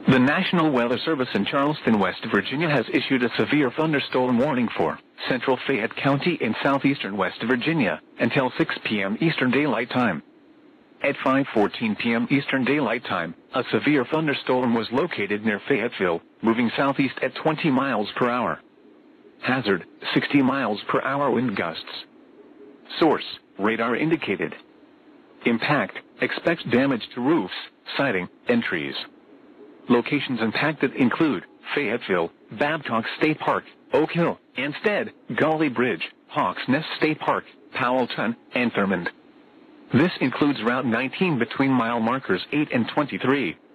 The National Weather Service in Charleston, West Virginia has issued a severe thunderstorm warning for central Fayette County in southeastern West Virginia until 6 p.m. Eastern Daylight Time. At 5:14 p.m. Eastern Daylight Time, a severe thunderstorm was located near Fayetteville, moving southeast at 20 miles per hour. Hazard, 60 miles per hour wind gusts. Source, radar indicated. Impact, expect damage to roofs, siding, and trees. Locations impacted include Fayetteville, Babcock State Park, Oak Hill, Anstead, Gully Bridge, Hawks Nest State Park, Powellton, and Thurmond. This includes Route 19 between mile markers 8 and 23.